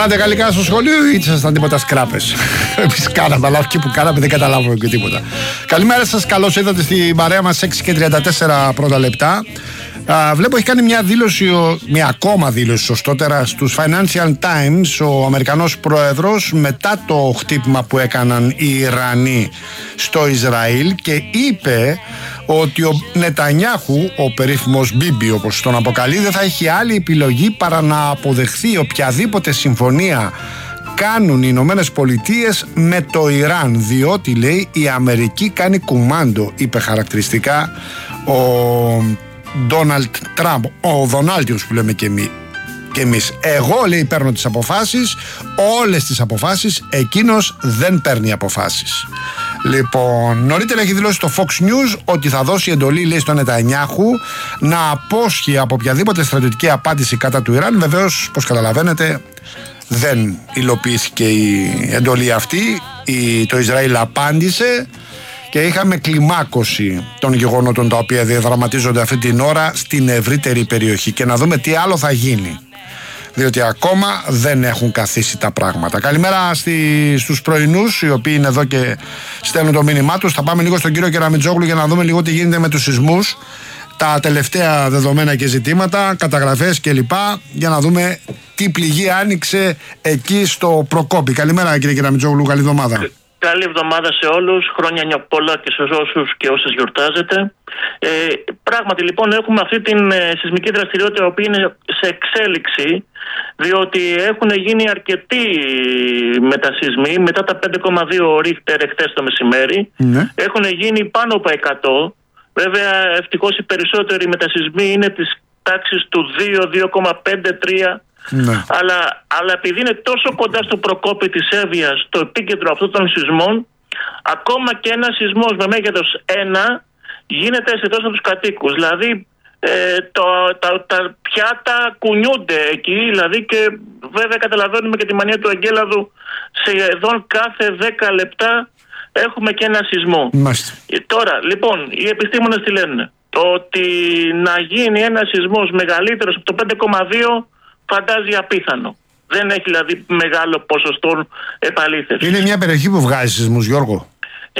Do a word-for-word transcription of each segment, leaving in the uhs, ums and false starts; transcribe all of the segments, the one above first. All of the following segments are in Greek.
Κάνατε γαλλικά στο σχολείο ή ήσασταν τίποτα σκράπες? Εμείς κάναμε, αλλά όχι που κάναμε δεν καταλάβαμε και τίποτα. Καλημέρα σας, καλώς ήρθατε στην παρέα μας, έξι και τριάντα τέσσερα πρώτα λεπτά. Α, βλέπω έχει κάνει μια δήλωση, μια ακόμα δήλωση σωστότερα, στους Financial Times ο Αμερικανός πρόεδρος μετά το χτύπημα που έκαναν οι Ιρανοί στο Ισραήλ και είπε ότι ο Νετανιάχου, ο περίφημος Μπίμπι όπως τον αποκαλεί, δεν θα έχει άλλη επιλογή παρά να αποδεχθεί οποιαδήποτε συμφωνία κάνουν οι Ηνωμένες Πολιτείες με το Ιράν, διότι λέει η Αμερική κάνει κουμάντο, είπε χαρακτηριστικά ο Ντόναλντ Τραμπ, ο Δονάλτιος που λέμε και εμείς. Και εμείς. Εγώ, λέει, παίρνω τις αποφάσεις, όλες τις αποφάσεις, εκείνος δεν παίρνει αποφάσεις. Λοιπόν, νωρίτερα έχει δηλώσει το Fox News ότι θα δώσει εντολή, λέει, στον Νετανιάχου να απόσχει από οποιαδήποτε στρατιωτική απάντηση κατά του Ιράν. Βεβαίως, όπως καταλαβαίνετε, δεν υλοποιήθηκε η εντολή αυτή. Η, το Ισραήλ απάντησε και είχαμε κλιμάκωση των γεγονότων τα οποία διαδραματίζονται αυτή την ώρα στην ευρύτερη περιοχή και να δούμε τι άλλο θα γίνει, διότι ακόμα δεν έχουν καθίσει τα πράγματα. Καλημέρα στη, στους πρωινούς οι οποίοι είναι εδώ και στέλνουν το μήνυμά τους. Θα πάμε λίγο στον κύριο Κεραμιτζόγλου για να δούμε λίγο τι γίνεται με τους σεισμούς, τα τελευταία δεδομένα και ζητήματα, καταγραφές κλπ, για να δούμε τι πληγή άνοιξε εκεί στο Προκόπη. Καλημέρα κύριε Κεραμιτζόγλου, καλή εβδομάδα. Καλή εβδομάδα σε όλους, χρόνια πολλά και σε όσους και όσες γιορτάζετε. Ε, πράγματι λοιπόν έχουμε αυτή την ε, σεισμική δραστηριότητα η οποία είναι σε εξέλιξη, διότι έχουν γίνει αρκετοί μετασεισμοί μετά τα πέντε κόμμα δύο ρίχτερ εχθές το μεσημέρι. Ναι. Έχουν γίνει πάνω από εκατό. Βέβαια ευτυχώς οι περισσότεροι μετασεισμοί είναι της τάξης του δύο, δύο κόμμα πέντε, τρία. Ναι. Αλλά, αλλά επειδή είναι τόσο κοντά στο Προκόπη της Εύβοιας, το επίκεντρο αυτών των σεισμών, ακόμα και ένα σεισμός με μέγεθος ένα γίνεται αισθητός από τους κατοίκους. Δηλαδή ε, το, τα, τα πιάτα κουνιούνται εκεί, δηλαδή, και βέβαια καταλαβαίνουμε και τη μανία του Αγγέλαδου, σχεδόν κάθε δέκα λεπτά έχουμε και ένα σεισμό. Ε, τώρα λοιπόν οι επιστήμονες τι λένε? Ότι να γίνει ένα σεισμός μεγαλύτερος από το πέντε κόμμα δύο φαντάζει απίθανο. Δεν έχει δηλαδή μεγάλο ποσοστό επαλήθευση. Είναι μια περιοχή που βγάζει σεισμούς, Γιώργο. Ε,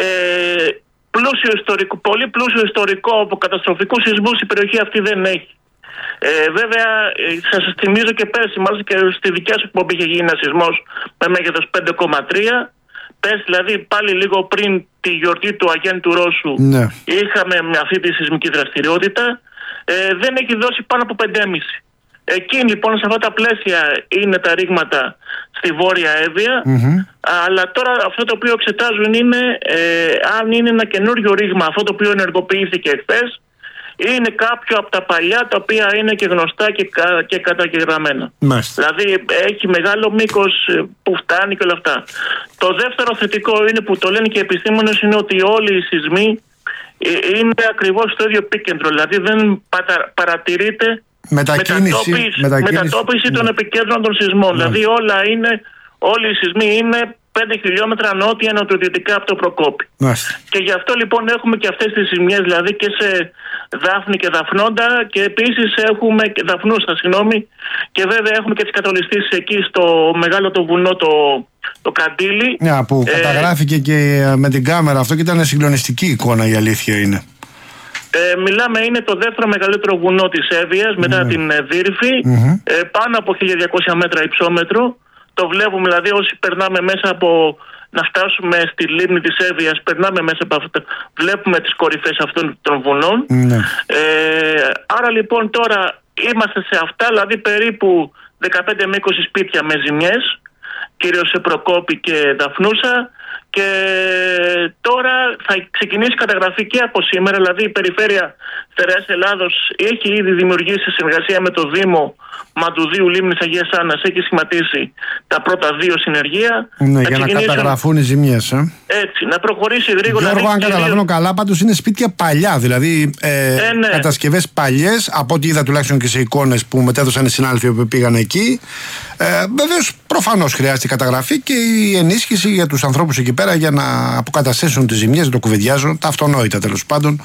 πλούσιο ιστορικό, πολύ πλούσιο ιστορικό από καταστροφικούς σεισμούς η περιοχή αυτή δεν έχει. Ε, βέβαια, σας θυμίζω και πέρσι, μάλιστα και στη δικιά σου εκπομπή είχε γίνει ένα σεισμός με μέγεθος πέντε κόμμα τρία. Πέρσι, δηλαδή πάλι λίγο πριν τη γιορτή του Αγέντου Ρώσου, ναι, είχαμε με αυτή τη σεισμική δραστηριότητα. Ε, δεν έχει δώσει πάνω από πέντε κόμμα πέντε. Εκεί λοιπόν σε αυτά τα πλαίσια είναι τα ρήγματα στη Βόρεια Εύβοια, mm-hmm. αλλά τώρα αυτό το οποίο εξετάζουν είναι ε, αν είναι ένα καινούριο ρήγμα, αυτό το οποίο ενεργοποιήθηκε εχθές, είναι κάποιο από τα παλιά τα οποία είναι και γνωστά και, κα, και καταγεγραμμένα. Mm-hmm. Δηλαδή έχει μεγάλο μήκος που φτάνει και όλα αυτά. Το δεύτερο θετικό είναι που το λένε και οι επιστήμονες, είναι ότι όλοι οι σεισμοί είναι ακριβώς στο ίδιο επίκεντρο, δηλαδή δεν παρα, παρατηρείται Μετακίνηση, μετατόπιση, μετακίνηση, μετατόπιση των επικέντρων των σεισμών. Ναι. Δηλαδή όλα είναι, όλοι οι σεισμοί είναι πέντε χιλιόμετρα νότια νοτιοδυτικά από το Προκόπη. Ναι. Και γι' αυτό λοιπόν έχουμε και αυτές τις ζημιές, δηλαδή και σε Δάφνη και Δαφνόντα, και επίσης έχουμε και Δαφνούστα, συγγνώμη, και βέβαια έχουμε και τις κατολιστήσεις εκεί στο μεγάλο το βουνό το, το Καντήλι. Ναι, που ε, καταγράφηκε και με την κάμερα αυτό και ήταν συγκλονιστική εικόνα, η αλήθεια είναι. Ε, μιλάμε, είναι το δεύτερο μεγαλύτερο βουνό της Εύβοιας μετά mm. την Δύρυφη, mm-hmm. ε, πάνω από χίλια διακόσια μέτρα υψόμετρο. Το βλέπουμε, δηλαδή όσοι περνάμε μέσα από να φτάσουμε στη λίμνη της Εύβοιας, περνάμε μέσα από αυτό, βλέπουμε τις κορυφές αυτών των βουνών. Mm. Ε, άρα λοιπόν τώρα είμαστε σε αυτά, δηλαδή περίπου δεκαπέντε με είκοσι σπίτια με ζημιές, κυρίως σε Προκόπη και Δαφνούσα. Και τώρα θα ξεκινήσει η καταγραφή και από σήμερα, δηλαδή η Περιφέρεια Στερεάς Ελλάδος έχει ήδη δημιουργήσει συνεργασία με το Δήμο Μαντουδίου Λίμνης Αγίας Άννας, έχει σχηματίσει τα πρώτα δύο συνεργεία. Ναι, για να καταγραφούν οι ζημιές. Ε. Έτσι, να προχωρήσει γρήγορα. Γιώργο, αν καταλαβαίνω καλά, πάντως είναι σπίτια παλιά, δηλαδή ε, ε, ναι. κατασκευές παλιές, από ό,τι είδα τουλάχιστον και σε εικόνες που μετέδωσαν οι συνάδελφοι που πήγαν εκεί. Ε, Βεβαίως, προφανώς χρειάζεται καταγραφή και η ενίσχυση για τους ανθρώπους εκεί πέρα για να αποκαταστήσουν τις ζημιές, το κουβεντιάζω, τα αυτονόητα τέλος πάντων.